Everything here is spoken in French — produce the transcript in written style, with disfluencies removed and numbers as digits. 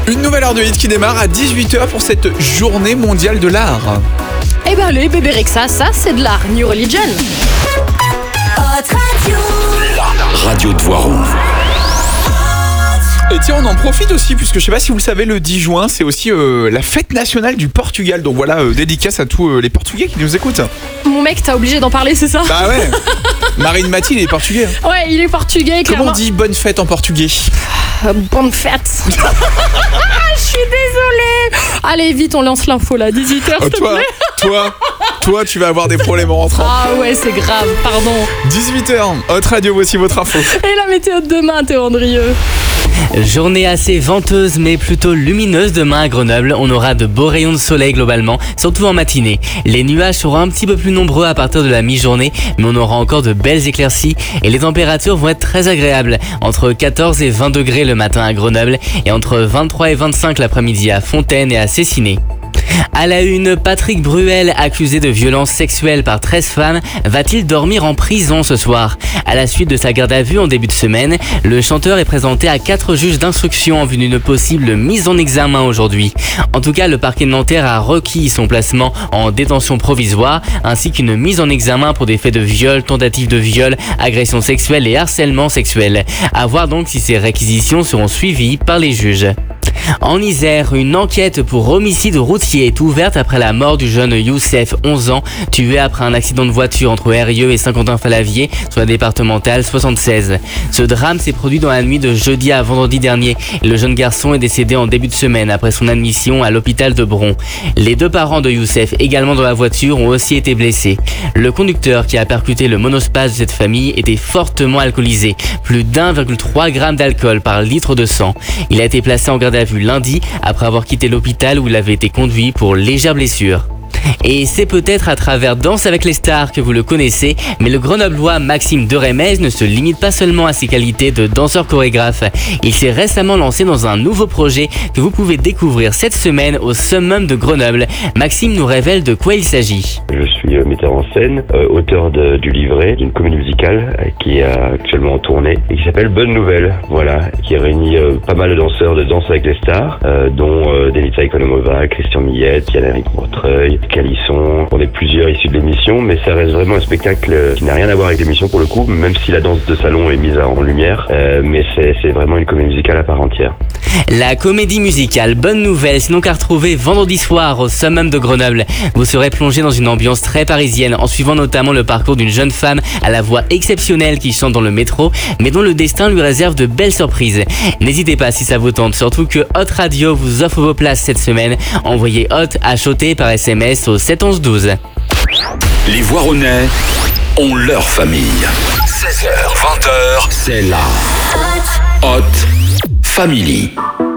Une nouvelle heure de hit qui démarre à 18h pour cette journée mondiale de l'art. Eh ben allez, bébé Rexa, ça c'est de l'art, New Religion. La radio de Voiron. Et tiens, on en profite aussi, puisque je sais pas si vous le savez, le 10 juin, c'est aussi la fête nationale du Portugal. Donc voilà, dédicace à tous les Portugais qui nous écoutent. Mon mec, t'as obligé d'en parler, c'est ça? Bah ouais. Marine Mathilde est portugais. Ouais, il est portugais, clairement. Comment on dit bonne fête en portugais? Bonne fête. Je suis désolée. Allez, vite, on lance l'info là, 18h, s'il te plaît. Toi, tu vas avoir des problèmes en rentrant. Ah ouais, c'est grave, pardon. 18h, Hot Radio, voici votre info. Et la météo de demain, Théo Andrieux. Journée assez venteuse mais plutôt lumineuse demain à Grenoble. On aura de beaux rayons de soleil globalement, surtout en matinée. Les nuages seront un petit peu plus nombreux à partir de la mi-journée, mais on aura encore de belles éclaircies et les températures vont être très agréables. Entre 14 et 20 degrés le matin à Grenoble et entre 23 et 25 l'après-midi à Fontaine et à Cessiné. À la une, Patrick Bruel, accusé de violences sexuelles par 13 femmes, va-t-il dormir en prison ce soir? À la suite de sa garde à vue en début de semaine, le chanteur est présenté à 4 juges d'instruction en vue d'une possible mise en examen aujourd'hui. En tout cas, le parquet de Nanterre a requis son placement en détention provisoire, ainsi qu'une mise en examen pour des faits de viol, tentative de viol, agression sexuelle et harcèlement sexuel. À voir donc si ces réquisitions seront suivies par les juges. En Isère, une enquête pour homicide routier est ouverte après la mort du jeune Youssef, 11 ans, tué après un accident de voiture entre Eyrieux et Saint-Quentin-Falavier sur la départementale 76. Ce drame s'est produit dans la nuit de jeudi à vendredi dernier et le jeune garçon est décédé en début de semaine après son admission à l'hôpital de Bron. Les 2 parents de Youssef, également dans la voiture, ont aussi été blessés. Le conducteur qui a percuté le monospace de cette famille était fortement alcoolisé, plus d'1,3 g d'alcool par litre de sang. Il a été placé en garde à vue lundi après avoir quitté l'hôpital où il avait été conduit pour légères blessures. Et c'est peut-être à travers Danse avec les stars que vous le connaissez, mais le grenoblois Maxime Deremez ne se limite pas seulement à ses qualités de danseur chorégraphe. Il s'est récemment lancé dans un nouveau projet que vous pouvez découvrir cette semaine au Summum de Grenoble. Maxime nous révèle de quoi il s'agit. Je suis metteur en scène, auteur du livret d'une comédie musicale qui est actuellement en tournée et qui s'appelle Bonne Nouvelle, voilà, qui réunit pas mal de danseurs de Danse avec les stars, dont Denisa Ikonomova, Christian Millette, Yann-Éric Montreuil, Calisson. On est plusieurs issus de l'émission, mais ça reste vraiment un spectacle qui n'a rien à voir avec l'émission pour le coup, même si la danse de salon est mise en lumière, mais c'est vraiment une comédie musicale à part entière. La comédie musicale Bonne Nouvelle, c'est donc à retrouver vendredi soir au Summum de Grenoble. Vous serez plongé dans une ambiance très parisienne en suivant notamment le parcours d'une jeune femme à la voix exceptionnelle qui chante dans le métro, mais dont le destin lui réserve de belles surprises. N'hésitez pas si ça vous tente, surtout que Hot Radio vous offre vos places cette semaine. Envoyez Hot H-O-T par SMS au 7 11 12. Les Voironnais ont leur famille. 16h, 20h, c'est la Hot Family.